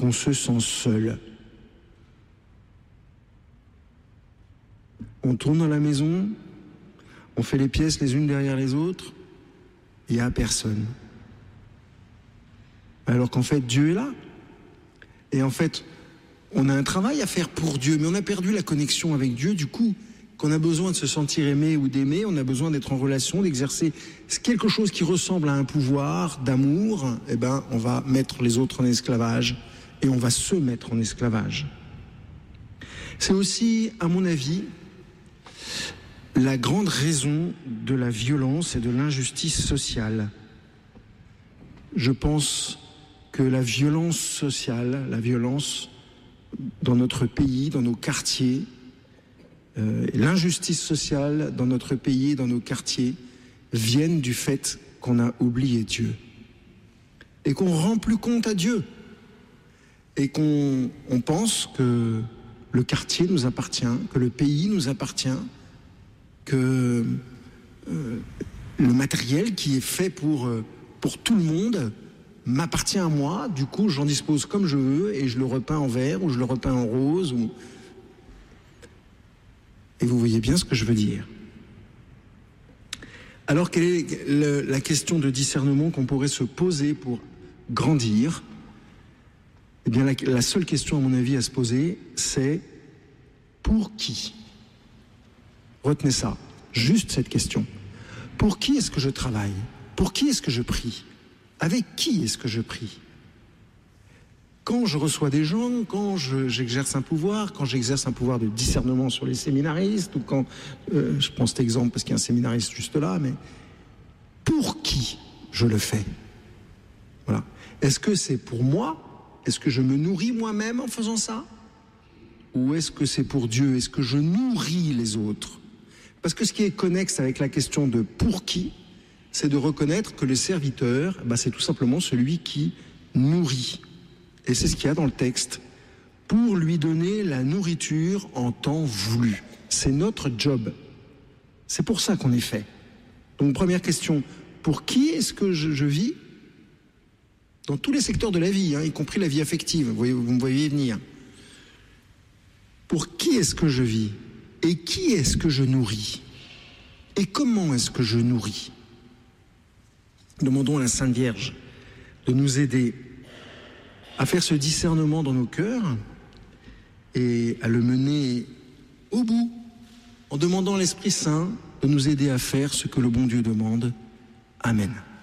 qu'on se sent seul. On tourne dans la maison, on fait les pièces les unes derrière les autres, il n'y a personne. Alors qu'en fait, Dieu est là. Et en fait, on a un travail à faire pour Dieu, mais on a perdu la connexion avec Dieu. Du coup, qu'on a besoin de se sentir aimé ou d'aimer, on a besoin d'être en relation, d'exercer quelque chose qui ressemble à un pouvoir d'amour. Eh ben, on va mettre les autres en esclavage et on va se mettre en esclavage. C'est aussi, à mon avis, la grande raison de la violence et de l'injustice sociale. Je pense que la violence sociale, la violence dans notre pays, dans nos quartiers, l'injustice sociale dans notre pays et dans nos quartiers viennent du fait qu'on a oublié Dieu et qu'on rend plus compte à Dieu et qu'on pense que le quartier nous appartient, que le pays nous appartient, que le matériel qui est fait pour tout le monde m'appartient à moi, du coup j'en dispose comme je veux et je le repeins en vert ou je le repeins en rose. Et vous voyez bien ce que je veux dire. Alors quelle est la question de discernement qu'on pourrait se poser pour grandir? Eh bien la seule question à mon avis à se poser, c'est pour qui? Retenez ça, juste cette question. Pour qui est-ce que je travaille? Pour qui est-ce que je prie? Avec qui est-ce que je prie? Quand je reçois des gens, quand j'exerce un pouvoir, quand j'exerce un pouvoir de discernement sur les séminaristes, ou quand, je prends cet exemple parce qu'il y a un séminariste juste là, mais pour qui je le fais? Voilà. Est-ce que c'est pour moi? Est-ce que je me nourris moi-même en faisant ça? Ou est-ce que c'est pour Dieu? Est-ce que je nourris les autres? Parce que ce qui est connexe avec la question de pour qui, c'est de reconnaître que le serviteur, c'est tout simplement celui qui nourrit. Et c'est ce qu'il y a dans le texte. Pour lui donner la nourriture en temps voulu. C'est notre job. C'est pour ça qu'on est fait. Donc première question, pour qui est-ce que je vis? Dans tous les secteurs de la vie, y compris la vie affective, vous me voyez venir. Pour qui est-ce que je vis? Et qui est-ce que je nourris? Et comment est-ce que je nourris? Demandons à la Sainte Vierge de nous aider à faire ce discernement dans nos cœurs et à le mener au bout en demandant à l'Esprit Saint de nous aider à faire ce que le bon Dieu demande. Amen.